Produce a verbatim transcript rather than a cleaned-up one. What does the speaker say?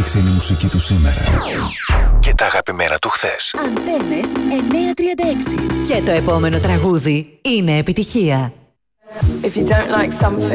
ξένη μουσική του σήμερα και τα αγαπημένα του χθες. Αντένες εννιακόσια τριάντα έξι. Και το επόμενο τραγούδι είναι επιτυχία. If you don't like something,